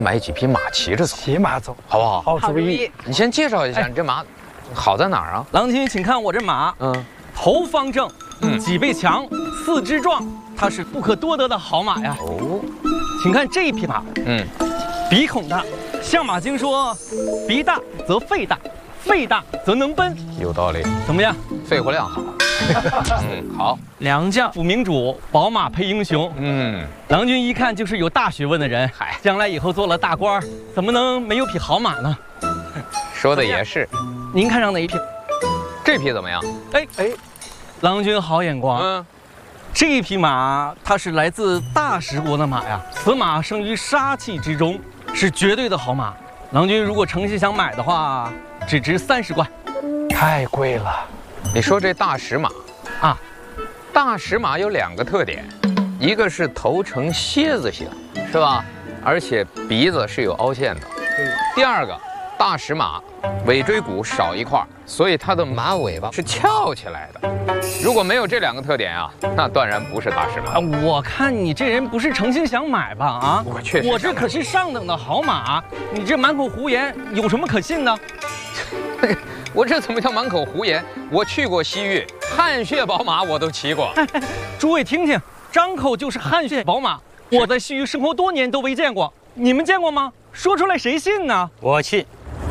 买几匹马骑着走， 骑马走， 好不好？ 好主意。 你先介绍一下你这马好在哪儿啊？ 郎君，请看我这马，头方正，脊背强，四肢壮，它是不可多得的好马呀。 哦， 请看这一匹马，鼻孔大，相马经说，鼻大则肺大，肺大则能奔。 有道理。 怎么样？ 肺活量好。好。 良将辅明主，宝马配英雄。郎君一看就是有大学问的人，将来以后做了大官，怎么能没有匹好马呢？ 说的也是。 您看上哪一匹？ 这匹怎么样？ 郎君好眼光。这一匹马它是来自大食国的马呀，此马生于杀气之中，是绝对的好马。郎君如果诚心想买的话，只值30贯。 太贵了。 你说这大食马啊， 大食马有2个特点，一个是头呈蝎子形，是吧？而且鼻子是有凹陷的。第二个，大食马尾椎骨少一块，所以它的马尾巴是翘起来的。如果没有这2个特点啊，那断然不是大食马。 我看你这人不是诚心想买吧？啊， 我确实， 我这可是上等的好马，你这满口胡言，有什么可信的？ 我这怎么叫满口胡言？我去过西域，汗血宝马我都骑过。 诸位听听，张口就是汗血宝马，我在西域生活多年都没见过，你们见过吗？说出来谁信呢？ 我信。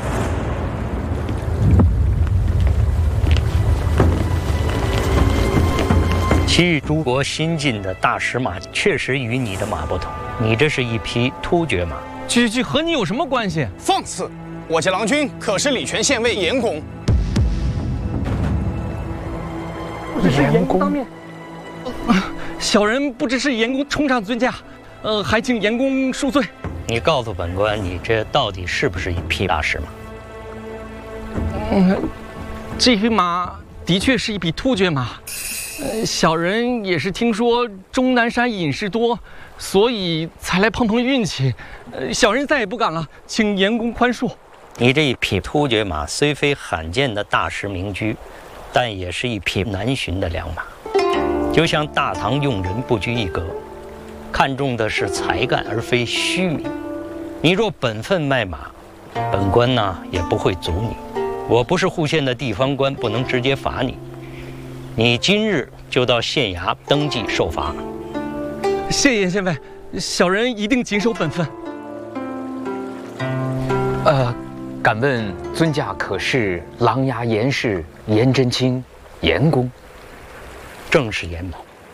西域诸国新进的大食马确实与你的马不同，你这是一匹突厥马。 句和你有什么关系？ 放肆！我家郎君可是礼泉县尉严公。 这是严公当面。小人不知是严公冲上尊驾，还请严公恕罪。 你告诉本官，你这到底是不是一匹大食马？ 这匹马的确是一匹突厥马。小人也是听说终南山隐士多，所以才来碰碰运气。小人再也不敢了，请严公宽恕。 你这一匹突厥马虽非罕见的大食名驹，但也是一匹难寻的良马。就像大唐用人不拘一格，看重的是才干而非虚名。你若本分卖马，本官呢也不会阻你。我不是户县的地方官，不能直接罚你。你今日就到县衙登记受罚。 谢严县尉，小人一定谨守本分。 敢问尊驾可是琅琊严氏严真卿严公？ 正是严某。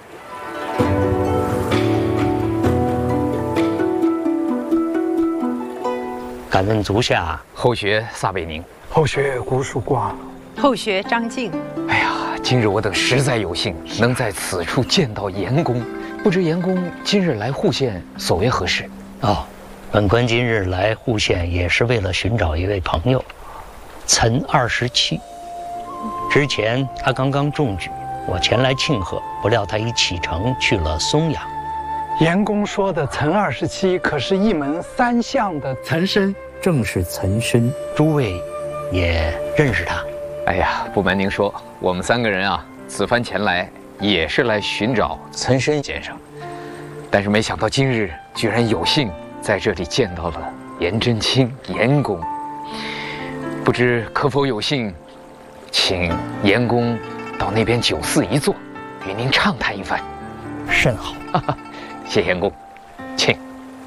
敢问足下？ 后学撒贝宁， 后学古曙光， 后学张静。 哎呀，今日我等实在有幸能在此处见到严公，不知严公今日来户县所为何事？ 本官今日来户县也是为了寻找一位朋友，岑27。之前他刚刚中举，我前来庆贺，不料他已启程去了松阳。 严公说的岑27可是一门3相的岑参， 正是岑参。诸位也认识他？ 哎呀，不瞒您说，我们3个人啊，此番前来也是来寻找岑参先生，但是没想到今日居然有幸在这里见到了严真卿严公，不知可否有幸，请严公到那边酒肆一坐，与您畅谈一番。 甚好， 谢严公，请。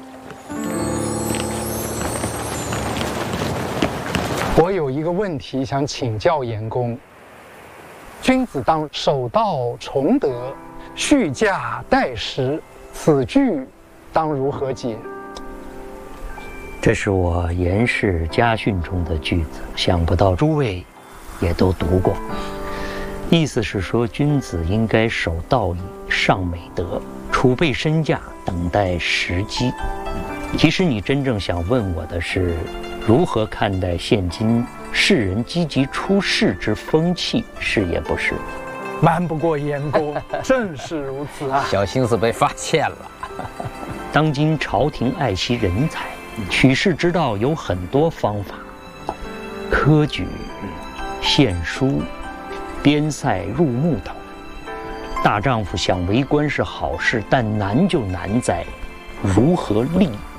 我有一个问题想请教严公：君子当守道崇德，续驾待时，此句当如何解？ 这是我严氏家训中的句子，想不到诸位也都读过。意思是说，君子应该守道义，尚美德，储备身价，等待时机。其实你真正想问我的是，如何看待现今世人积极出仕之风气，是也不是？ 瞒不过严公，正是如此啊！ 小心思被发现了。 当今朝廷爱惜人才，取士之道有很多方法，科举、献书、边塞入幕等。大丈夫想为官是好事，但难就难在如何立